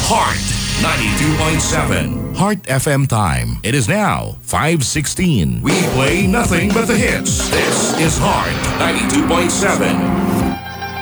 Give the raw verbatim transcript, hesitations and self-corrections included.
Heart ninety-two point seven. Heart F M time. It is now five sixteen. We play nothing but the hits. This is Heart ninety-two point seven.